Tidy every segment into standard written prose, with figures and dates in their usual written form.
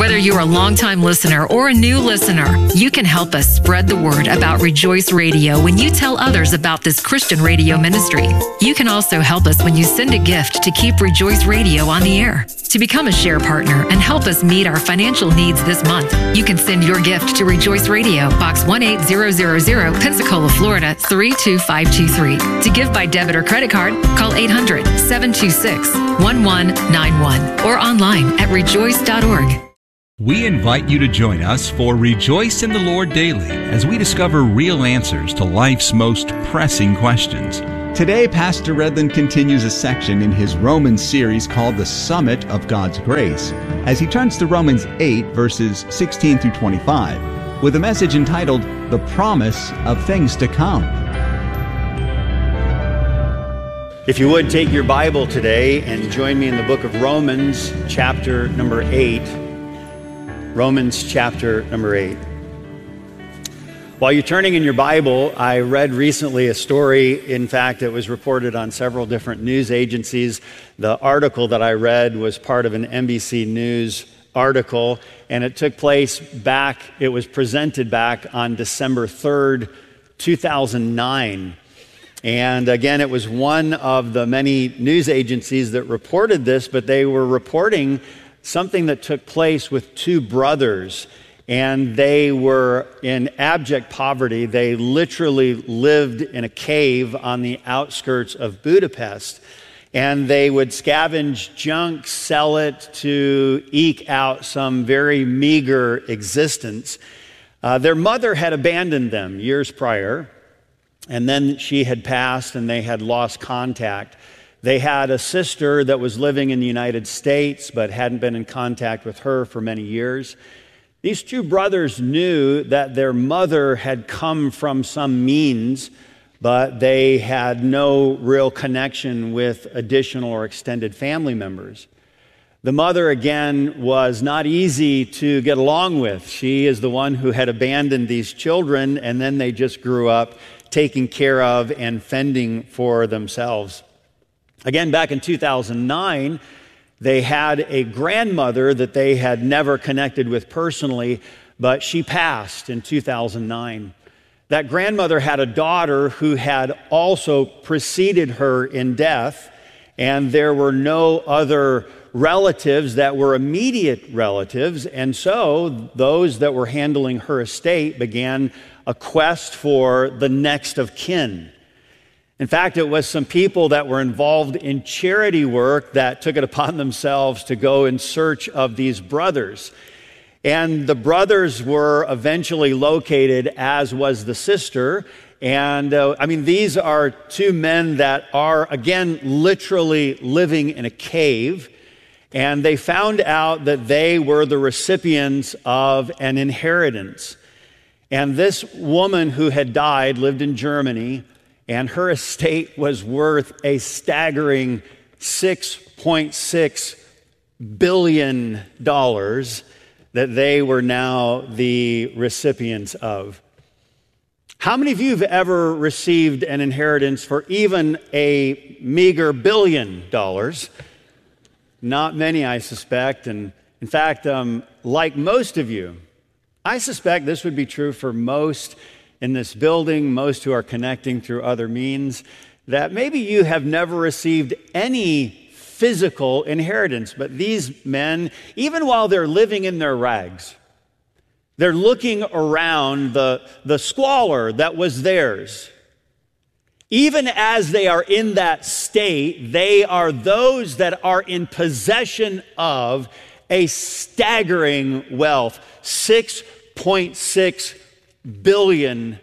Whether you're a longtime listener or a new listener, you can help us spread the word about Rejoice Radio when you tell others about this Christian radio ministry. You can also help us when you send a gift to keep Rejoice Radio on the air. To become a share partner and help us meet our financial needs this month, you can send your gift to Rejoice Radio, Box 18000, Pensacola, Florida 32523. To give by debit or credit card, call 800-726-1191 or online at rejoice.org. We invite you to join us for Rejoice in the Lord Daily as we discover real answers to life's most pressing questions. Today, Pastor Redland continues a section in his Romans series called The Summit of God's Grace, as he turns to Romans 8, verses 16 through 25, with a message entitled, The Promise of Things to Come. If you would, take your Bible today and join me in the book of Romans, chapter number 8. Romans chapter number 8. While you're turning in your Bible, I read recently a story. In fact, it was reported on several different news agencies. The article that I read was part of an NBC News article, and it took place it was presented back on December 3rd, 2009. And again, it was one of the many news agencies that reported this, but they were reporting something that took place with two brothers, and they were in abject poverty. They literally lived in a cave on the outskirts of Budapest, and they would scavenge junk, sell it to eke out some very meager existence. Their mother had abandoned them years prior, and then she had passed and they had lost contact. They had a sister that was living in the United States but hadn't been in contact with her for many years. These two brothers knew that their mother had come from some means, but they had no real connection with additional or extended family members. The mother, again, was not easy to get along with. She is the one who had abandoned these children, and then they just grew up taking care of and fending for themselves. Again, back in 2009, they had a grandmother that they had never connected with personally, but she passed in 2009. That grandmother had a daughter who had also preceded her in death, and there were no other relatives that were immediate relatives, and so those that were handling her estate began a quest for the next of kin. In fact, it was some people that were involved in charity work that took it upon themselves to go in search of these brothers. And the brothers were eventually located, as was the sister. And these are two men that are, again, literally living in a cave. And they found out that they were the recipients of an inheritance. And this woman who had died lived in Germany, and her estate was worth a staggering $6.6 billion that they were now the recipients of. How many of you have ever received an inheritance for even a meager $1 billion? Not many, I suspect. And in fact, like most of you, I suspect this would be true for most in this building, most who are connecting through other means, that maybe you have never received any physical inheritance. But these men, even while they're living in their rags, they're looking around the squalor that was theirs. Even as they are in that state, they are those that are in possession of a staggering wealth, $6.6 billion.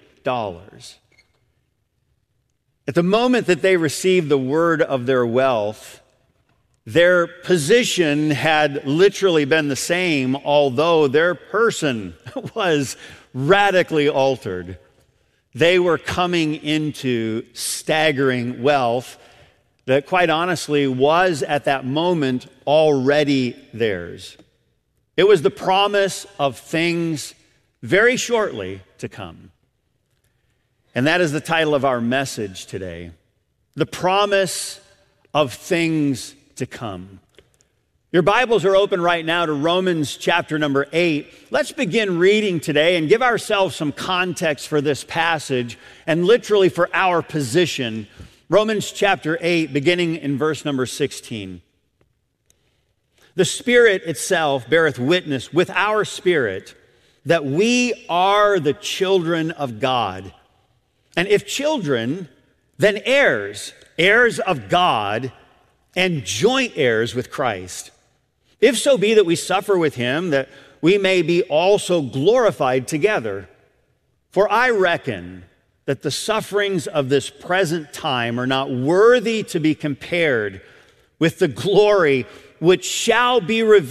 At the moment that they received the word of their wealth, their position had literally been the same, although their person was radically altered. They were coming into staggering wealth that, quite honestly, was at that moment already theirs. It was the promise of things very shortly to come. And that is the title of our message today. The promise of things to come. Your Bibles are open right now to Romans chapter number 8. Let's begin reading today and give ourselves some context for this passage and literally for our position. Romans chapter 8, beginning in verse number 16. The Spirit itself beareth witness with our spirit that we are the children of God. And if children, then heirs, heirs of God, and joint heirs with Christ. If so be that we suffer with him, that we may be also glorified together. For I reckon that the sufferings of this present time are not worthy to be compared with the glory which shall be revealed